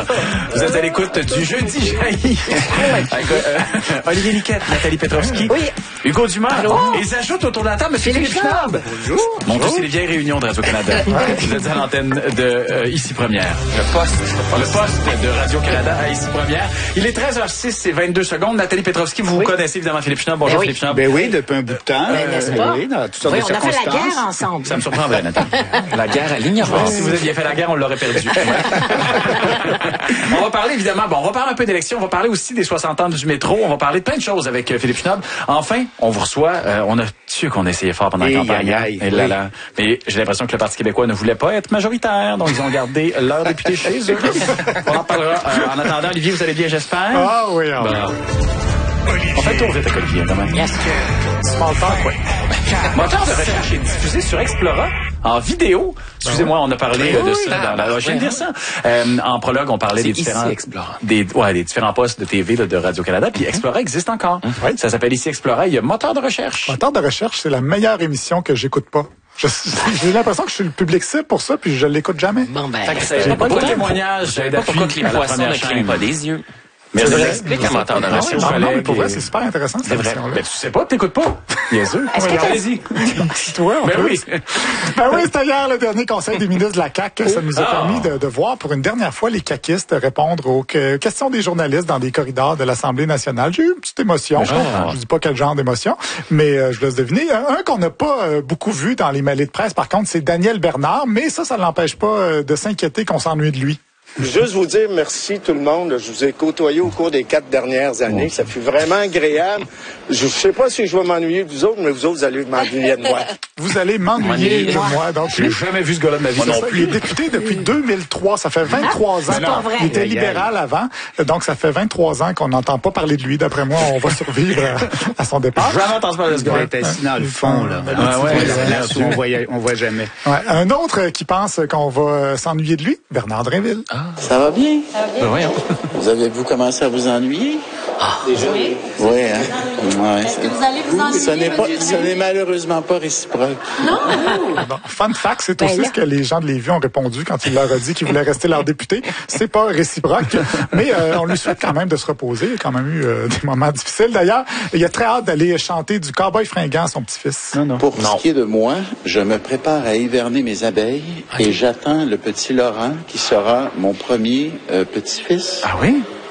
Vous êtes à l'écoute du Jeudi Jaillit. Avec Olivier Niquette, Nathalie Petrovski, Hugo Dumas, et s'ajoute autour de la table M. Philippe Schnabb. Bonjour. Mon Dieu, c'est les vieilles réunions de Radio-Canada. Vous êtes à l'antenne de Ici Première. Le poste de Radio-Canada à Ici Première. Il est 13h06 et 22 secondes. Nathalie Petrovski, vous connaissez évidemment Philippe Schnabb. Bonjour Philippe Schnabb. Ben oui, depuis un bout de temps. N'est-ce pas? Oui, dans toutes sortes de on a circonstances. fait la guerre ensemble. Ça me surprendrait, Nathalie. La guerre à l'ignorance. Si vous aviez fait la guerre, on l'aurait perdu. On va parler évidemment, on va parler un peu d'élections, on va parler aussi des 60 ans du métro, on va parler de plein de choses avec Philippe Schnabb. Enfin, on vous reçoit, on a su qu'on essayait fort pendant la campagne. Mais j'ai l'impression que le Parti québécooi ne voulait pas être majoritaire, donc ils ont gardé leur député chez eux. On en parlera. En attendant, Olivier, vous allez bien, j'espère? Ah oui, On fait le tour vite, Olivier, quand même. Yes, Small talk, oui. Moteur de recherche est diffusé sur Explora en vidéo. Excusez-moi, on a parlé de ça dans la... Je viens de dire ça. En prologue, on parlait des différents... des différents postes de TV là, de Radio-Canada. Puis Explora existe encore. Ça s'appelle ici Explora. Il y a Moteur de recherche. Moteur de recherche, c'est la meilleure émission que j'écoute pas. J'ai l'impression que je suis le public cible pour ça, puis je l'écoute jamais. Bon, ben, J'ai pas de témoignage. Je sais pas pourquoi que les poissons ne clignent pas des yeux. Mais ça ça explique un moteur de recherche. Non, mais pour vrai, c'est super intéressant, cette émission-là. Mais tu sais pas, t'écoutes pas. Bien sûr. Allez-y. Toi, Ben oui. Ben oui, c'était hier le dernier conseil des ministres de la CAQ. Ça nous a permis de voir pour une dernière fois les caquistes répondre aux questions des journalistes dans des corridors de l'Assemblée nationale. J'ai eu une petite émotion. Je vous dis pas quel genre d'émotion, mais je laisse deviner. Un qu'on n'a pas beaucoup vu dans les mêlées de presse, par contre, c'est Daniel Bernard, mais ça l'empêche pas de s'inquiéter qu'on s'ennuie de lui. Juste vous dire merci tout le monde. Je vous ai côtoyé au cours des 4 dernières années. Ça fut vraiment agréable. Je sais pas si je vais m'ennuyer de vous autres, mais vous autres, vous allez m'ennuyer de moi. Vous allez m'ennuyer de moi. Donc, j'ai jamais vu ce gars-là de ma vie. Il est député depuis 2003. Ça fait 23 ans. Il était libéral avant. Donc, ça fait 23 ans qu'on n'entend pas parler de lui. D'après moi, on va survivre à son départ. Jamais entendu parler de ce gars. Il est assis dans le fond, là. On voit jamais. Ouais. Un autre qui pense qu'on va s'ennuyer de lui, Bernard Drinville. Ça va bien? Ça va bien. Voyons. Vous avez-vous commencé à vous ennuyer? Déjà? Oui. Oui, hein? Ouais. Est-ce que vous allez vous ennuyer? Ce n'est malheureusement pas réciproque. Non? Bon, fun fact, c'est aussi ce que les gens de Lévis ont répondu quand il leur a dit qu'ils voulaient rester leur député. C'est pas réciproque, mais on lui souhaite quand même de se reposer. Il a quand même eu des moments difficiles. D'ailleurs, il a très hâte d'aller chanter du Cowboy fringant à son petit-fils. Pour ce qui est de moi, je me prépare à hiverner mes abeilles et j'attends le petit Laurent qui sera mon premier petit-fils. Ah oui?